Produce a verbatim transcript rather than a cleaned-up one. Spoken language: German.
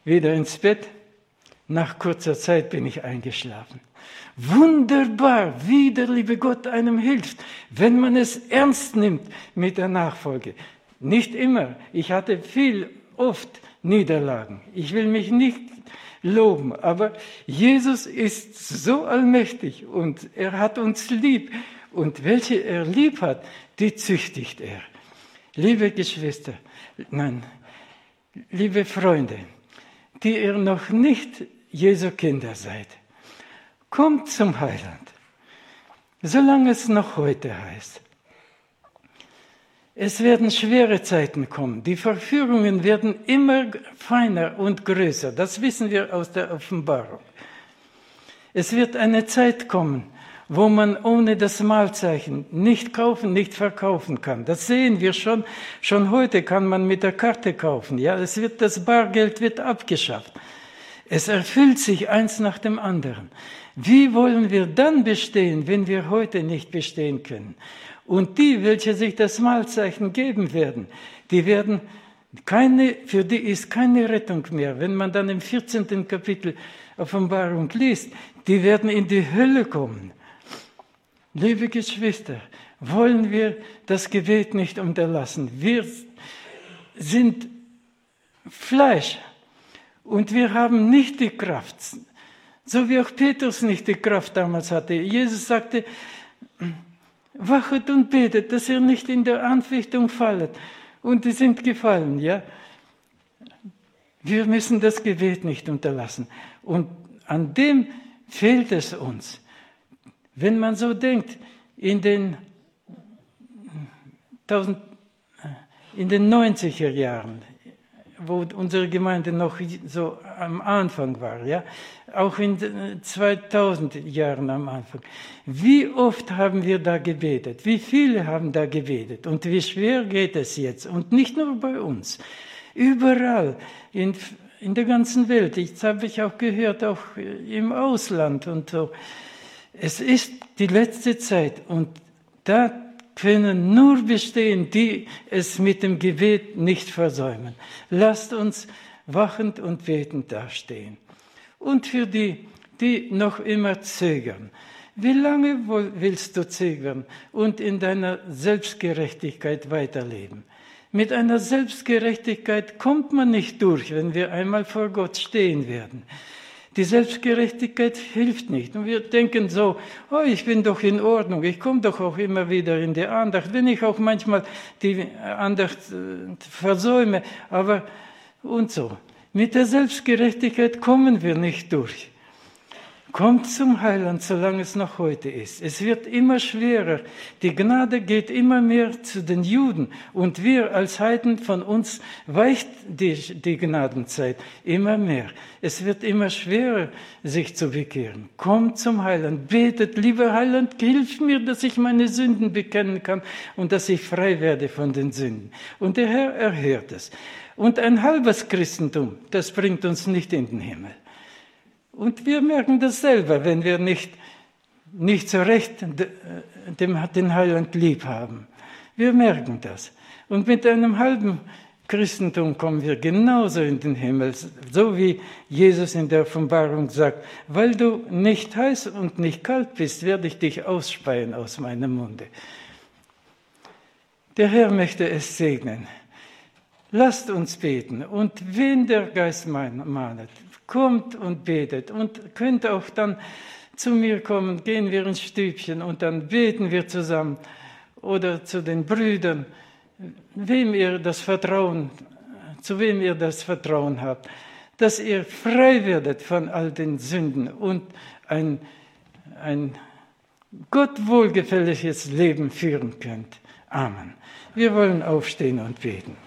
wieder ins Bett. Nach kurzer Zeit bin ich eingeschlafen. Wunderbar, wie der liebe Gott einem hilft, wenn man es ernst nimmt mit der Nachfolge. Nicht immer. Ich hatte viel, oft Niederlagen. Ich will mich nicht loben, aber Jesus ist so allmächtig und er hat uns lieb. Und welche er lieb hat, die züchtigt er. Liebe Geschwister, nein, liebe Freunde, die ihr noch nicht Jesu Kinder seid, kommt zum Heiland, solange es noch heute heißt. Es werden schwere Zeiten kommen. Die Verführungen werden immer feiner und größer. Das wissen wir aus der Offenbarung. Es wird eine Zeit kommen, wo man ohne das Mahlzeichen nicht kaufen, nicht verkaufen kann. Das sehen wir schon. Schon heute kann man mit der Karte kaufen. Ja, es wird, das Bargeld wird abgeschafft. Es erfüllt sich eins nach dem anderen. Wie wollen wir dann bestehen, wenn wir heute nicht bestehen können? Und die, welche sich das Mahlzeichen geben werden, die werden keine, für die ist keine Rettung mehr. Wenn man dann im vierzehnten Kapitel Offenbarung liest, die werden in die Hölle kommen. Liebe Geschwister, wollen wir das Gebet nicht unterlassen. Wir sind Fleisch und wir haben nicht die Kraft, so wie auch Petrus nicht die Kraft damals hatte. Jesus sagte, wachet und betet, dass ihr nicht in der Anfechtung fallet. Und die sind gefallen, ja. Wir müssen das Gebet nicht unterlassen. Und an dem fehlt es uns. Wenn man so denkt, in den, in den neunziger Jahren, wo unsere Gemeinde noch so am Anfang war, ja, auch in den zweitausend Jahren am Anfang. Wie oft haben wir da gebetet? Wie viele haben da gebetet? Und wie schwer geht es jetzt? Und nicht nur bei uns. Überall, in, in der ganzen Welt. Das habe ich auch gehört, auch im Ausland und so. Es ist die letzte Zeit und da können nur bestehen, die es mit dem Gebet nicht versäumen. Lasst uns wachend und betend dastehen. Und für die, die noch immer zögern. Wie lange willst du zögern und in deiner Selbstgerechtigkeit weiterleben? Mit einer Selbstgerechtigkeit kommt man nicht durch, wenn wir einmal vor Gott stehen werden. Die Selbstgerechtigkeit hilft nicht. Und wir denken so, oh, ich bin doch in Ordnung, ich komme doch auch immer wieder in die Andacht, wenn ich auch manchmal die Andacht versäume, aber und so. Mit der Selbstgerechtigkeit kommen wir nicht durch. Kommt zum Heiland, solange es noch heute ist. Es wird immer schwerer. Die Gnade geht immer mehr zu den Juden. Und wir als Heiden, von uns weicht die, die Gnadenzeit immer mehr. Es wird immer schwerer, sich zu bekehren. Kommt zum Heiland, betet, lieber Heiland, hilf mir, dass ich meine Sünden bekennen kann und dass ich frei werde von den Sünden. Und der Herr erhört es. Und ein halbes Christentum, das bringt uns nicht in den Himmel. Und wir merken das selber, wenn wir nicht, nicht so recht dem, den Heiland lieb haben. Wir merken das. Und mit einem halben Christentum kommen wir genauso in den Himmel, so wie Jesus in der Offenbarung sagt, weil du nicht heiß und nicht kalt bist, werde ich dich ausspeien aus meinem Munde. Der Herr möchte es segnen. Lasst uns beten. Und wen der Geist mahnet, kommt und betet und könnt auch dann zu mir kommen, gehen wir ins Stübchen und dann beten wir zusammen oder zu den Brüdern, wem ihr das Vertrauen, zu wem ihr das Vertrauen habt, dass ihr frei werdet von all den Sünden und ein, ein Gott wohlgefälliges Leben führen könnt. Amen. Wir wollen aufstehen und beten.